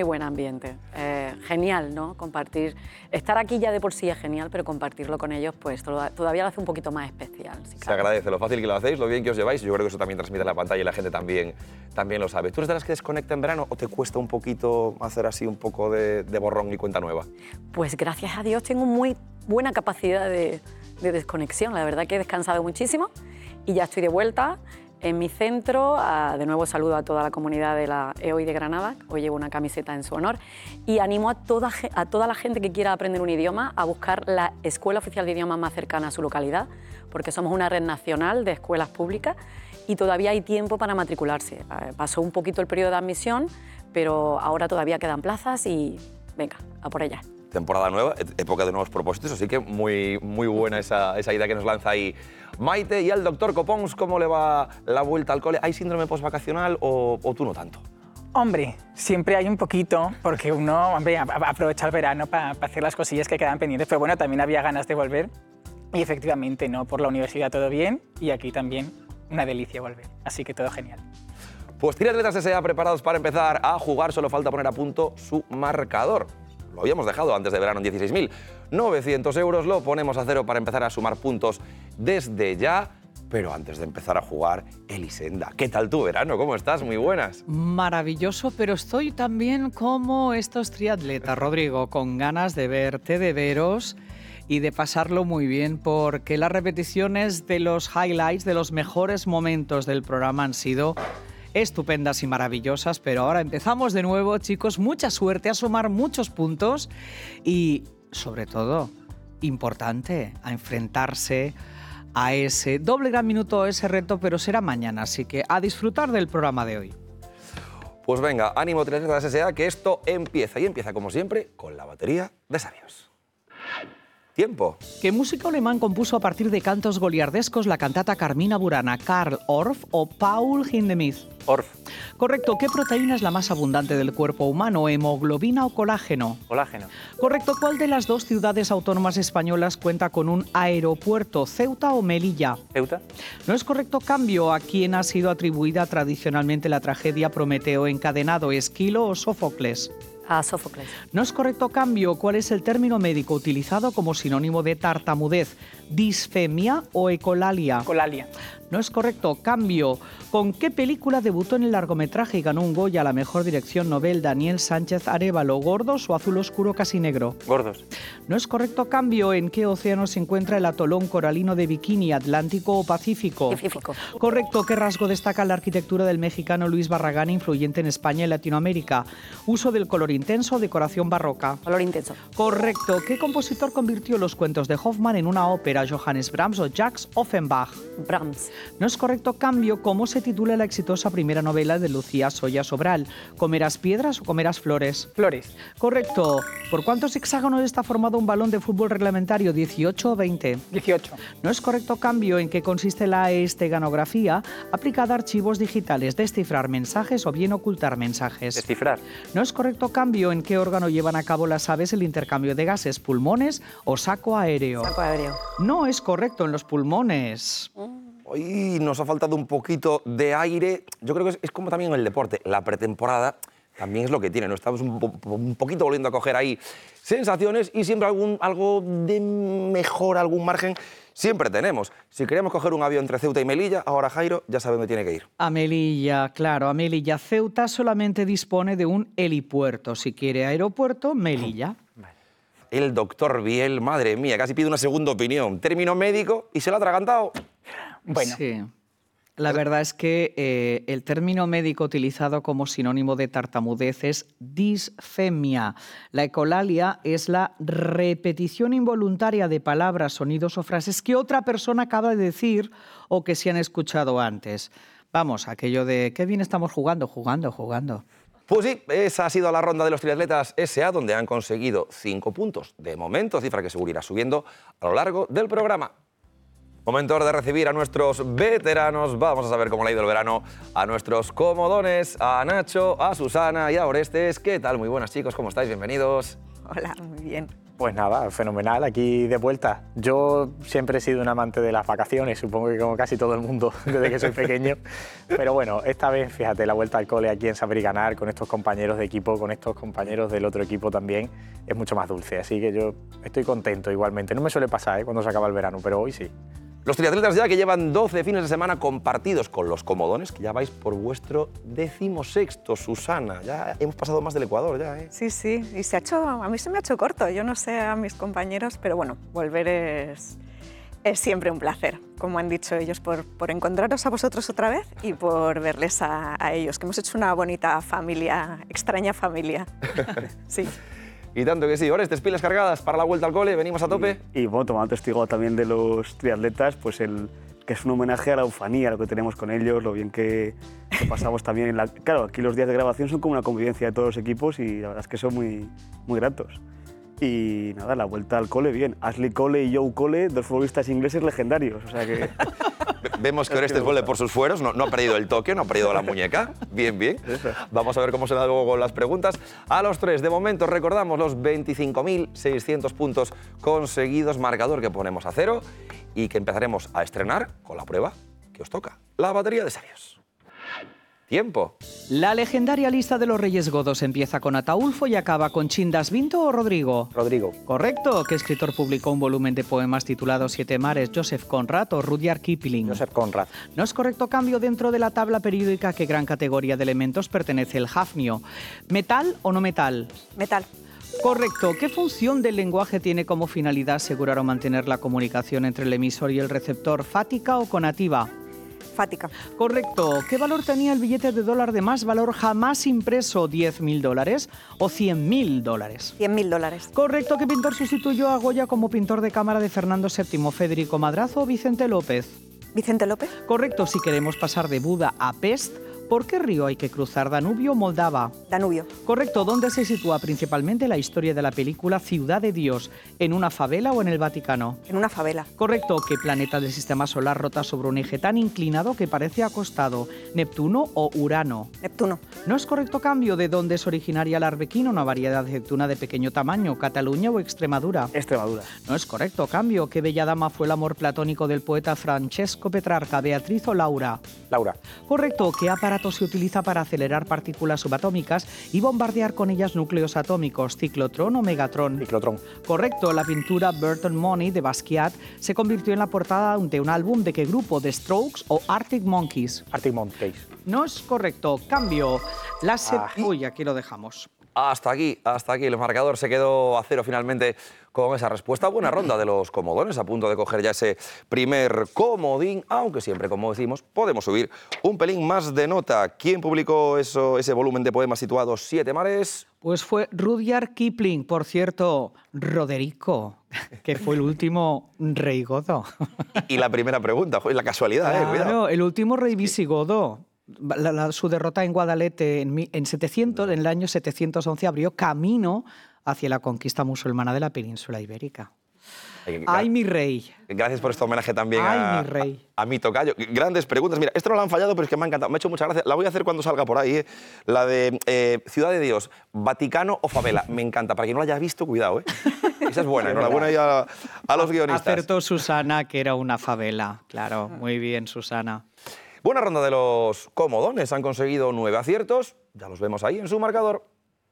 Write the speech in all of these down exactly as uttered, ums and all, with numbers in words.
buen ambiente. Eh, genial, ¿no? Compartir, estar aquí ya de por sí es genial, pero compartirlo con ellos pues todavía lo hace un poquito más especial. Si Se agradece lo fácil que lo hacéis, lo bien que os lleváis, yo creo que eso también transmite en la pantalla y la gente también, también lo sabe. ¿Tú eres de las que desconecta en verano o te cuesta un poquito hacer así un poco de, de borrón y cuenta nueva? Pues gracias a Dios tengo muy buena capacidad de, de desconexión, la verdad que he descansado muchísimo y ya estoy de vuelta en mi centro. Uh, de nuevo saludo a toda la comunidad de la E O I de Granada, hoy llevo una camiseta en su honor, y animo a toda, a toda la gente que quiera aprender un idioma a buscar la escuela oficial de idiomas más cercana a su localidad, porque somos una red nacional de escuelas públicas y todavía hay tiempo para matricularse. Uh, pasó un poquito el periodo de admisión, pero ahora todavía quedan plazas y venga, a por ellas. Temporada nueva, época de nuevos propósitos, así que muy, muy buena esa, esa idea que nos lanza ahí Maite. Y al doctor Copons, ¿cómo le va la vuelta al cole? ¿Hay síndrome postvacacional o, o tú no tanto? Hombre, siempre hay un poquito, porque uno hombre, aprovecha el verano para pa hacer las cosillas que quedan pendientes, pero bueno, también había ganas de volver y efectivamente, ¿no? Por la universidad todo bien y aquí también una delicia volver, así que todo genial. Pues Triatletas S A preparados para empezar a jugar, solo falta poner a punto su marcador. Lo habíamos dejado antes de verano en dieciséis mil novecientos euros, lo ponemos a cero para empezar a sumar puntos desde ya. Pero antes de empezar a jugar, Elisenda, ¿qué tal tu verano? ¿Cómo estás? Muy buenas. Maravilloso, pero estoy también como estos triatletas, Rodrigo, con ganas de verte, de veros y de pasarlo muy bien, porque las repeticiones de los highlights, de los mejores momentos del programa han sido estupendas y maravillosas, pero ahora empezamos de nuevo, chicos. Mucha suerte, a sumar muchos puntos y, sobre todo, importante, a enfrentarse a ese doble gran minuto, a ese reto, pero será mañana, así que a disfrutar del programa de hoy. Pues venga, ánimo Triatletas S A, que esto empieza y empieza, como siempre, con la batería de sabios. Tiempo. ¿Qué músico alemán compuso a partir de cantos goliardescos la cantata Carmina Burana? ¿Karl Orff o Paul Hindemith? Orff. Correcto. ¿Qué proteína es la más abundante del cuerpo humano? ¿Hemoglobina o colágeno? Colágeno. Correcto. ¿Cuál de las dos ciudades autónomas españolas cuenta con un aeropuerto? ¿Ceuta o Melilla? Ceuta. No es correcto. Cambio. ¿A quién ha sido atribuida tradicionalmente la tragedia Prometeo encadenado? ¿Esquilo o Sófocles? A Sófocles. No es correcto. Cambio. ¿Cuál es el término médico utilizado como sinónimo de tartamudez? ¿Disfemia o ecolalia? Ecolalia. No es correcto. Cambio. ¿Con qué película debutó en el largometraje y ganó un Goya a la mejor dirección Nobel Daniel Sánchez Arévalo? ¿Gordos o azul oscuro casi negro? Gordos. No es correcto. Cambio. ¿En qué océano se encuentra el atolón coralino de Bikini? ¿Atlántico o Pacífico? Pacífico. Correcto. ¿Qué rasgo destaca la arquitectura del mexicano Luis Barragán, influyente en España y Latinoamérica? ¿Uso del color intenso o decoración barroca? Color intenso. Correcto. ¿Qué compositor convirtió los cuentos de Hoffmann en una ópera? ¿Johannes Brahms o Jacques Offenbach? Brahms. No es correcto. Cambio. ¿Cómo se titula la exitosa primera novela de Lucía Soya Sobral? ¿Comerás piedras o comerás flores? Flores. Correcto. ¿Por cuántos hexágonos está formado un balón de fútbol reglamentario? ¿dieciocho o veinte? dieciocho. No es correcto. Cambio. ¿En qué consiste la esteganografía aplicada a archivos digitales? ¿Descifrar mensajes o bien ocultar mensajes? Descifrar. No es correcto. Cambio. ¿En qué órgano llevan a cabo las aves el intercambio de gases? ¿Pulmones o saco aéreo? Saco aéreo. No es correcto, en los pulmones. Hoy nos ha faltado un poquito de aire. Yo creo que es, es como también en el deporte. La pretemporada también es lo que tiene, ¿no? Estamos un, po un poquito volviendo a coger ahí sensaciones y siempre algún, algo de mejor, algún margen, siempre tenemos. Si queremos coger un avión entre Ceuta y Melilla, ahora Jairo ya sabe dónde tiene que ir. A Melilla, claro, a Melilla. Ceuta solamente dispone de un helipuerto. Si quiere aeropuerto, Melilla. El doctor Biel, madre mía, casi pide una segunda opinión. Término médico y se la ha atragantado. Bueno. Sí. La verdad es que eh, el término médico utilizado como sinónimo de tartamudez es disfemia. La ecolalia es la repetición involuntaria de palabras, sonidos o frases que otra persona acaba de decir o que se han escuchado antes. Vamos, aquello de qué bien estamos jugando, jugando, jugando. Pues sí, esa ha sido la ronda de los Triatletas S A, donde han conseguido cinco puntos. De momento, cifra que seguro irá subiendo a lo largo del programa. Momento de recibir a nuestros veteranos. Vamos a saber cómo le ha ido el verano a nuestros comodones, a Nacho, a Susana y a Orestes. ¿Qué tal? Muy buenas, chicos, ¿cómo estáis? Bienvenidos. Hola, muy bien. Pues nada, fenomenal, aquí de vuelta. Yo siempre he sido un amante de las vacaciones, supongo que como casi todo el mundo desde que soy pequeño. Pero bueno, esta vez, fíjate, la vuelta al cole aquí en Saber y Ganar, con estos compañeros de equipo, con estos compañeros del otro equipo también, es mucho más dulce. Así que yo estoy contento igualmente. No me suele pasar ¿eh? cuando se acaba el verano, pero hoy sí. Los triatletas ya que llevan doce fines de semana compartidos con los comodones, que ya vais por vuestro decimosexto, Susana. Ya hemos pasado más del Ecuador ya, ¿eh? Sí, sí, y se ha hecho, a mí se me ha hecho corto, yo no sé a mis compañeros, pero bueno, volver es, es siempre un placer, como han dicho ellos, por, por encontraros a vosotros otra vez y por verles a, a ellos, que hemos hecho una bonita familia, extraña familia. Sí. Y tanto que sí. Orestes, pilas cargadas para la vuelta al cole, venimos a tope. Y, y bueno, tomando testigo también de los triatletas, pues el, que es un homenaje a la ufanía, lo que tenemos con ellos, lo bien que, que pasamos también. En la, claro, aquí los días de grabación son como una convivencia de todos los equipos y la verdad es que son muy, muy gratos. Y nada, la vuelta al cole, bien. Ashley Cole y Joe Cole, dos futbolistas ingleses legendarios, o sea que... Vemos que Orestes vuelve por sus fueros, no, no ha perdido el toque, no ha perdido la muñeca. Bien, bien. Vamos a ver cómo se da luego con las preguntas. A los tres, de momento, recordamos los veinticinco mil seiscientos puntos conseguidos, marcador que ponemos a cero y que empezaremos a estrenar con la prueba que os toca, la batería de sabios. Tiempo. La legendaria lista de los Reyes Godos empieza con Ataulfo y acaba con Chindas Vinto o Rodrigo. Rodrigo. Correcto. ¿Qué escritor publicó un volumen de poemas titulado Siete Mares? Joseph Conrad o Rudyard Kipling. Joseph Conrad. No es correcto cambio dentro de la tabla periódica a qué gran categoría de elementos pertenece el hafnio. ¿Metal o no metal? Metal. Correcto. ¿Qué función del lenguaje tiene como finalidad asegurar o mantener la comunicación entre el emisor y el receptor? ¿Fática o conativa? Fática. Correcto. ¿Qué valor tenía el billete de dólar de más valor jamás impreso? ¿diez mil dólares o cien mil dólares? cien mil dólares. Correcto. ¿Qué pintor sustituyó a Goya como pintor de cámara de Fernando séptimo? ¿Federico Madrazo o Vicente López? Vicente López. Correcto. Si queremos pasar de Buda a Pest, ¿por qué río hay que cruzar? ¿Danubio o Moldava? Danubio. Correcto. ¿Dónde se sitúa principalmente la historia de la película Ciudad de Dios? ¿En una favela o en el Vaticano? En una favela. Correcto. ¿Qué planeta del sistema solar rota sobre un eje tan inclinado que parece acostado? ¿Neptuno o Urano? Neptuno. No es correcto cambio. ¿De dónde es originaria la arbequina, una variedad de aceituna de pequeño tamaño? ¿Cataluña o Extremadura? Extremadura. No es correcto cambio. ¿Qué bella dama fue el amor platónico del poeta Francesco Petrarca? ¿Beatriz o Laura? Laura. Correcto. ¿Qué aparato se utiliza para acelerar partículas subatómicas y bombardear con ellas núcleos atómicos? ¿Ciclotrón o Megatron? Ciclotrón. Correcto. La pintura Burton Money de Basquiat se convirtió en la portada de un álbum de qué grupo, ¿The Strokes o Arctic Monkeys? Arctic Monkeys. No es correcto. Cambio. La se... Ah. Uy, aquí lo dejamos. Hasta aquí, hasta aquí. El marcador se quedó a cero finalmente con esa respuesta. Buena ronda de los comodones, a punto de coger ya ese primer comodín, aunque siempre, como decimos, podemos subir un pelín más de nota. ¿Quién publicó eso, ese volumen de poemas situado Siete Mares? Pues fue Rudyard Kipling, por cierto, Roderico, que fue el último rey godo. Y la primera pregunta, joder, la casualidad, Claro, eh, cuidado. el último rey visigodo. La, la, su derrota en Guadalete en, en, setecientos, en el año setecientos once abrió camino hacia la conquista musulmana de la península ibérica. ¡Ay, mi rey! Gracias por este homenaje también Ay, a, mi rey. a, a mi tocayo. Grandes preguntas. Mira, esto no lo han fallado, pero es que me ha encantado. Me ha hecho mucha gracia. La voy a hacer cuando salga por ahí. ¿eh? La de eh, Ciudad de Dios, Vaticano o favela. Me encanta. Para quien no la haya visto, cuidado. ¿eh? Esa es buena. Enhorabuena ahí a, a los guionistas. Acertó Susana que era una favela. Claro, muy bien, Susana. Buena ronda de los comodones. Han conseguido nueve aciertos. Ya los vemos ahí en su marcador.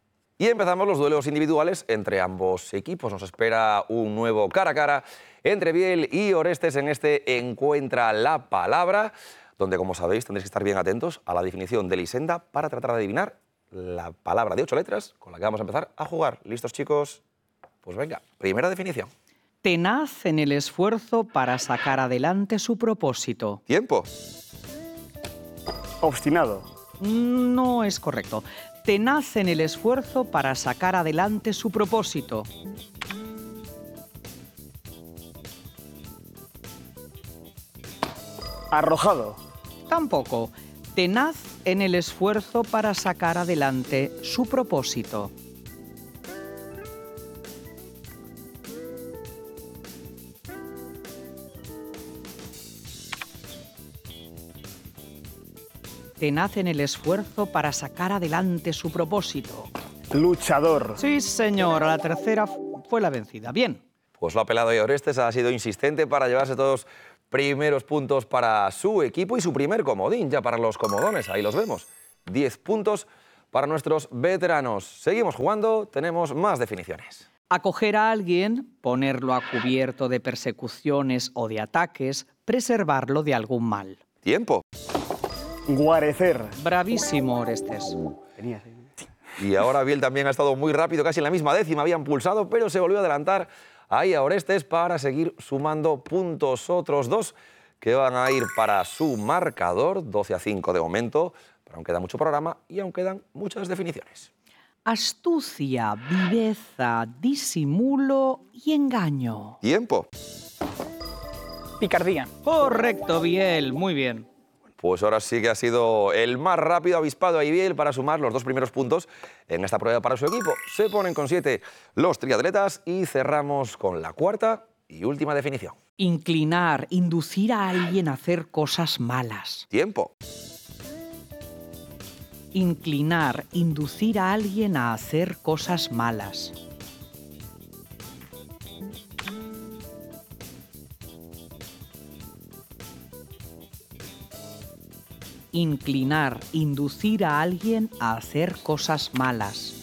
Y empezamos los duelos individuales entre ambos equipos. Nos espera un nuevo cara a cara entre Biel y Orestes en este Encuentra la Palabra, donde, como sabéis, tendréis que estar bien atentos a la definición de Elisenda para tratar de adivinar la palabra de ocho letras con la que vamos a empezar a jugar. ¿Listos, chicos? Pues venga, primera definición. Tenaz en el esfuerzo para sacar adelante su propósito. Tiempo. Obstinado. No es correcto. Tenaz en el esfuerzo para sacar adelante su propósito. Arrojado. Tampoco. Tenaz en el esfuerzo para sacar adelante su propósito. Tenaz en el esfuerzo para sacar adelante su propósito. Luchador. Sí, señor. A la tercera fue la vencida. Bien. Pues lo ha pelado y Orestes, ha sido insistente para llevarse todos primeros puntos para su equipo y su primer comodín, ya para los comodones, ahí los vemos. diez puntos para nuestros veteranos. Seguimos jugando, tenemos más definiciones. Acoger a alguien, ponerlo a cubierto de persecuciones o de ataques, preservarlo de algún mal. Tiempo. Guarecer. Bravísimo, Orestes. Tenías, ¿eh? Y ahora Biel también ha estado muy rápido, casi en la misma décima habían pulsado, pero se volvió a adelantar ahí a Orestes para seguir sumando puntos. Otros dos que van a ir para su marcador, doce a cinco de momento, pero aún queda mucho programa y aún quedan muchas definiciones. Astucia, viveza, disimulo y engaño. Tiempo. Picardía. Correcto, Biel, muy bien. Pues ahora sí que ha sido el más rápido avispado a Ibiel para sumar los dos primeros puntos en esta prueba para su equipo. Se ponen con siete los triatletas y cerramos con la cuarta y última definición. Inclinar, inducir a alguien a hacer cosas malas. Tiempo. Inclinar, inducir a alguien a hacer cosas malas. Inclinar, inducir a alguien a hacer cosas malas.